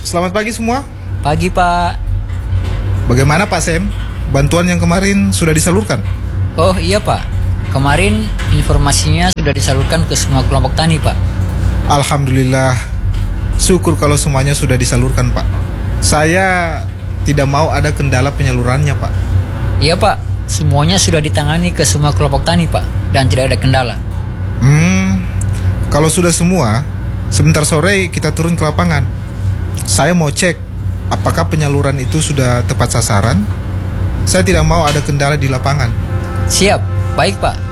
selamat pagi semua. Pagi, Pak. Bagaimana Pak Sem? Bantuan yang kemarin sudah disalurkan? Oh iya, Pak. Kemarin informasinya sudah disalurkan ke semua kelompok tani, Pak. Alhamdulillah. Syukur kalau semuanya sudah disalurkan, Pak. Saya tidak mau ada kendala penyalurannya, Pak. Iya, Pak. Semuanya sudah ditangani ke semua kelompok tani, Pak. Dan tidak ada kendala. Kalau sudah semua, sebentar sore kita turun ke lapangan. Saya mau cek apakah penyaluran itu sudah tepat sasaran. Saya tidak mau ada kendala di lapangan. Siap. Baik, Pak.